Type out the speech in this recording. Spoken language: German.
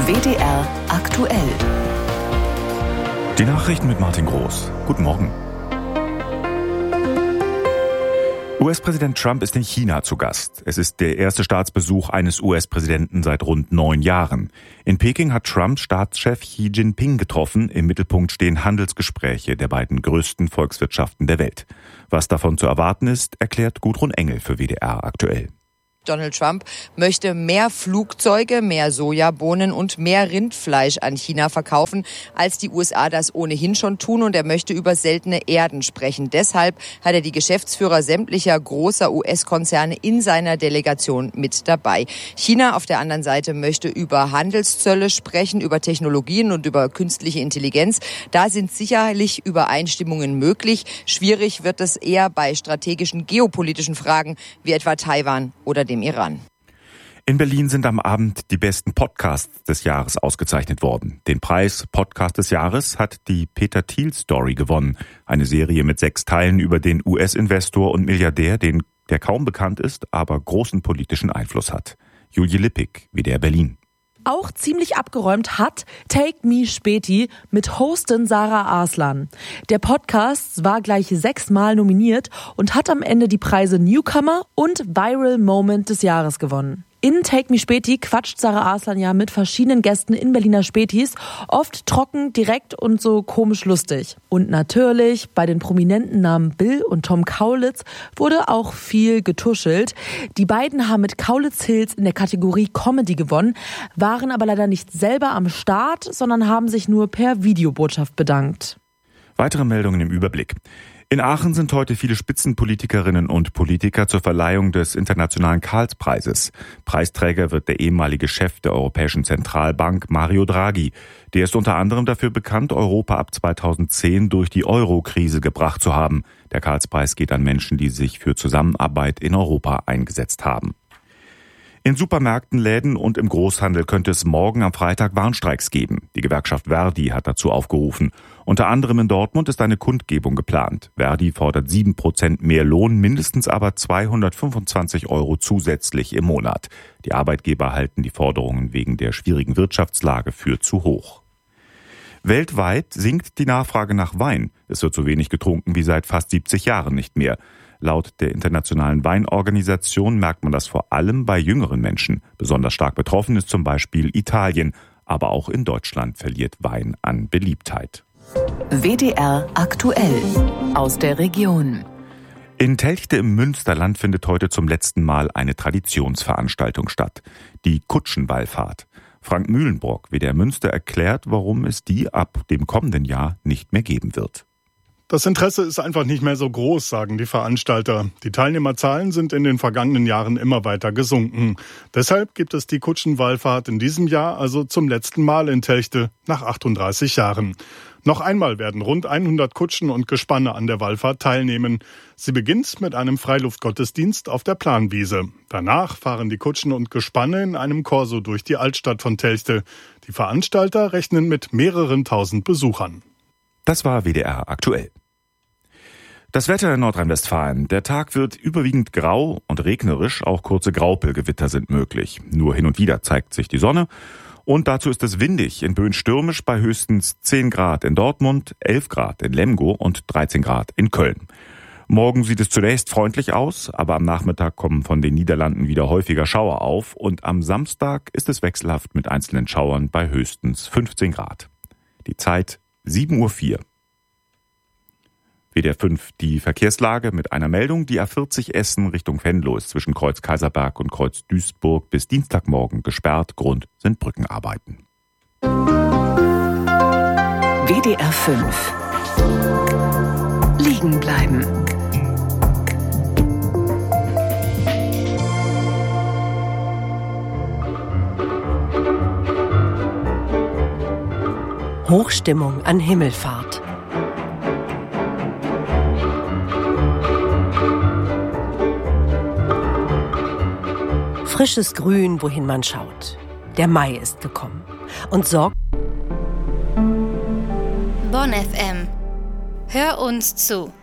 WDR aktuell. Die Nachrichten mit Martin Groß. Guten Morgen. US-Präsident Trump ist in China zu Gast. Es ist der erste Staatsbesuch eines US-Präsidenten seit rund 9 Jahren. In Peking hat Trump Staatschef Xi Jinping getroffen. Im Mittelpunkt stehen Handelsgespräche der beiden größten Volkswirtschaften der Welt. Was davon zu erwarten ist, erklärt Gudrun Engel für WDR aktuell. Donald Trump möchte mehr Flugzeuge, mehr Sojabohnen und mehr Rindfleisch an China verkaufen, als die USA das ohnehin schon tun. Und er möchte über seltene Erden sprechen. Deshalb hat er die Geschäftsführer sämtlicher großer US-Konzerne in seiner Delegation mit dabei. China auf der anderen Seite möchte über Handelszölle sprechen, über Technologien und über künstliche Intelligenz. Da sind sicherlich Übereinstimmungen möglich. Schwierig wird es eher bei strategischen geopolitischen Fragen wie etwa Taiwan oder dem Iran. In Berlin sind am Abend die besten Podcasts des Jahres ausgezeichnet worden. Den Preis Podcast des Jahres hat die Peter Thiel Story gewonnen. Eine Serie mit 6 Teilen über den US-Investor und Milliardär, der kaum bekannt ist, aber großen politischen Einfluss hat. Julie Lippig, WDR Berlin. Auch ziemlich abgeräumt hat Take Me Späti mit Hostin Sarah Arslan. Der Podcast war gleich 6-mal nominiert und hat am Ende die Preise Newcomer und Viral Moment des Jahres gewonnen. In Take Me Späti quatscht Sarah Arslan ja mit verschiedenen Gästen in Berliner Spätis, oft trocken, direkt und so komisch lustig. Und natürlich, bei den prominenten Namen Bill und Tom Kaulitz wurde auch viel getuschelt. Die beiden haben mit Kaulitz Hills in der Kategorie Comedy gewonnen, waren aber leider nicht selber am Start, sondern haben sich nur per Videobotschaft bedankt. Weitere Meldungen im Überblick. In Aachen sind heute viele Spitzenpolitikerinnen und Politiker zur Verleihung des Internationalen Karlspreises. Preisträger wird der ehemalige Chef der Europäischen Zentralbank Mario Draghi. Der ist unter anderem dafür bekannt, Europa ab 2010 durch die Euro-Krise gebracht zu haben. Der Karlspreis geht an Menschen, die sich für Zusammenarbeit in Europa eingesetzt haben. In Supermärkten, Läden und im Großhandel könnte es morgen am Freitag Warnstreiks geben. Die Gewerkschaft Verdi hat dazu aufgerufen. Unter anderem in Dortmund ist eine Kundgebung geplant. Verdi fordert 7% mehr Lohn, mindestens aber 225 € zusätzlich im Monat. Die Arbeitgeber halten die Forderungen wegen der schwierigen Wirtschaftslage für zu hoch. Weltweit sinkt die Nachfrage nach Wein. Es wird so wenig getrunken wie seit fast 70 Jahren nicht mehr. Laut der Internationalen Weinorganisation merkt man das vor allem bei jüngeren Menschen. Besonders stark betroffen ist zum Beispiel Italien. Aber auch in Deutschland verliert Wein an Beliebtheit. WDR aktuell aus der Region. In Telchte im Münsterland findet heute zum letzten Mal eine Traditionsveranstaltung statt. Die Kutschenwallfahrt. Frank Mühlenbrock, WDR Münster, erklärt, warum es die ab dem kommenden Jahr nicht mehr geben wird. Das Interesse ist einfach nicht mehr so groß, sagen die Veranstalter. Die Teilnehmerzahlen sind in den vergangenen Jahren immer weiter gesunken. Deshalb gibt es die Kutschenwallfahrt in diesem Jahr also zum letzten Mal in Telchte nach 38 Jahren. Noch einmal werden rund 100 Kutschen und Gespanne an der Wallfahrt teilnehmen. Sie beginnt mit einem Freiluftgottesdienst auf der Planwiese. Danach fahren die Kutschen und Gespanne in einem Korso durch die Altstadt von Telchte. Die Veranstalter rechnen mit mehreren tausend Besuchern. Das war WDR aktuell. Das Wetter in Nordrhein-Westfalen. Der Tag wird überwiegend grau und regnerisch. Auch kurze Graupelgewitter sind möglich. Nur hin und wieder zeigt sich die Sonne. Und dazu ist es windig, in Böen stürmisch bei höchstens 10 Grad in Dortmund, 11 Grad in Lemgo und 13 Grad in Köln. Morgen sieht es zunächst freundlich aus, aber am Nachmittag kommen von den Niederlanden wieder häufiger Schauer auf. Und am Samstag ist es wechselhaft mit einzelnen Schauern bei höchstens 15 Grad. Die Zeit 7:04 Uhr. WDR 5 die Verkehrslage mit einer Meldung. Die A40 Essen Richtung Venlo ist zwischen Kreuz Kaiserberg und Kreuz Duisburg bis Dienstagmorgen gesperrt. Grund sind Brückenarbeiten. WDR 5 Liegen bleiben. Hochstimmung an Himmelfahrt. Frisches Grün, wohin man schaut. Der Mai ist gekommen und sorgt. Bonn FM. Hör uns zu.